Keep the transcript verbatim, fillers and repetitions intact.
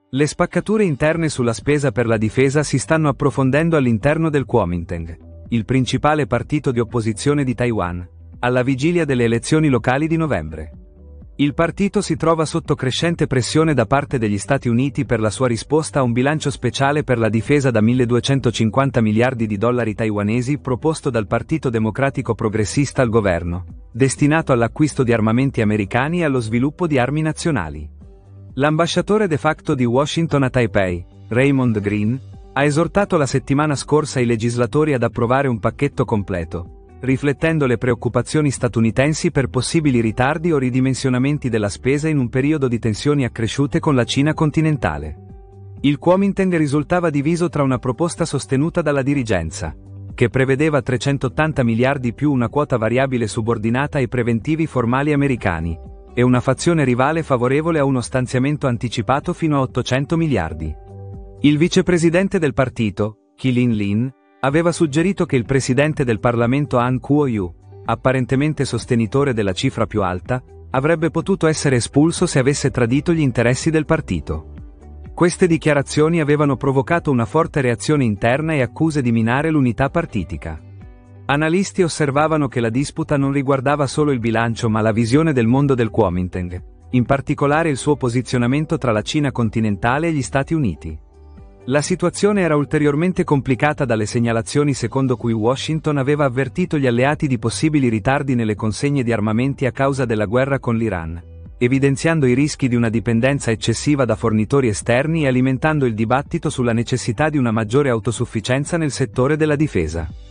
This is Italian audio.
Le spaccature interne sulla spesa per la difesa si stanno approfondendo all'interno del Kuomintang, il principale partito di opposizione di Taiwan, alla vigilia delle elezioni locali di novembre. Il partito si trova sotto crescente pressione da parte degli Stati Uniti per la sua risposta a un bilancio speciale per la difesa da milleduecentocinquanta miliardi di dollari taiwanesi proposto dal Partito Democratico Progressista al governo, destinato all'acquisto di armamenti americani e allo sviluppo di armi nazionali. L'ambasciatore de facto di Washington a Taipei, Raymond Green, ha esortato la settimana scorsa i legislatori ad approvare un pacchetto completo, riflettendo le preoccupazioni statunitensi per possibili ritardi o ridimensionamenti della spesa in un periodo di tensioni accresciute con la Cina continentale. Il Kuomintang risultava diviso tra una proposta sostenuta dalla dirigenza, che prevedeva trecentottanta miliardi più una quota variabile subordinata ai preventivi formali americani, e una fazione rivale favorevole a uno stanziamento anticipato fino a ottocento miliardi. Il vicepresidente del partito, Kilin Lin, aveva suggerito che il presidente del Parlamento Han Kuo-yu, apparentemente sostenitore della cifra più alta, avrebbe potuto essere espulso se avesse tradito gli interessi del partito. Queste dichiarazioni avevano provocato una forte reazione interna e accuse di minare l'unità partitica. Analisti osservavano che la disputa non riguardava solo il bilancio ma la visione del mondo del Kuomintang, in particolare il suo posizionamento tra la Cina continentale e gli Stati Uniti. La situazione era ulteriormente complicata dalle segnalazioni secondo cui Washington aveva avvertito gli alleati di possibili ritardi nelle consegne di armamenti a causa della guerra con l'Iran, evidenziando i rischi di una dipendenza eccessiva da fornitori esterni e alimentando il dibattito sulla necessità di una maggiore autosufficienza nel settore della difesa.